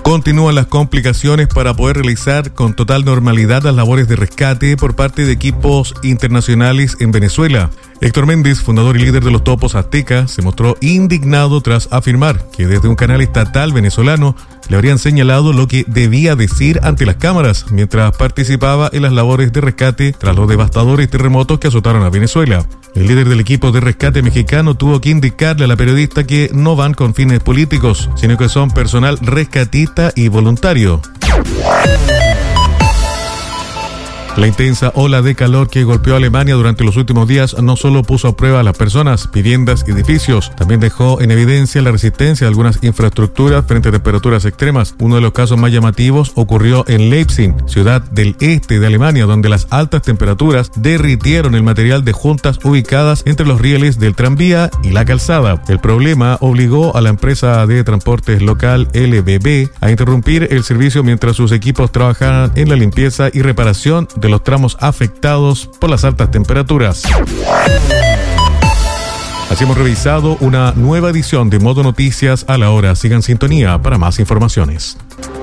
Continúan las complicaciones para poder realizar con total normalidad las labores de rescate por parte de equipos internacionales en Venezuela. Héctor Méndez, fundador y líder de los Topos Azteca, se mostró indignado tras afirmar que desde un canal estatal venezolano le habrían señalado lo que debía decir ante las cámaras mientras participaba en las labores de rescate tras los devastadores terremotos que azotaron a Venezuela. El líder del equipo de rescate mexicano tuvo que indicarle a la periodista que no van con fines políticos, sino que son personal rescatista y voluntario. La intensa ola de calor que golpeó a Alemania durante los últimos días no solo puso a prueba a las personas, viviendas y edificios, también dejó en evidencia la resistencia de algunas infraestructuras frente a temperaturas extremas. Uno de los casos más llamativos ocurrió en Leipzig, ciudad del este de Alemania, donde las altas temperaturas derritieron el material de juntas ubicadas entre los rieles del tranvía y la calzada. El problema obligó a la empresa de transportes local LBB a interrumpir el servicio mientras sus equipos trabajaban en la limpieza y reparación de los tramos afectados por las altas temperaturas. Así hemos revisado una nueva edición de Modo Noticias a la hora. Sigan en sintonía para más informaciones.